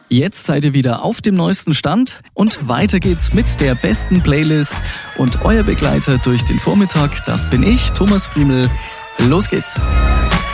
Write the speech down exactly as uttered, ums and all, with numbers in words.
Jetzt seid ihr wieder auf dem neuesten Stand und weiter geht's mit der besten Playlist und euer Begleiter durch den Vormittag, das bin ich, Thomas Friemel. Los geht's!